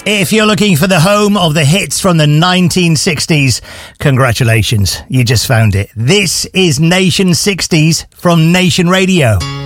If you're looking for the home of the hits from the 1960s, congratulations, you just found it. This is Nation 60s from Nation Radio.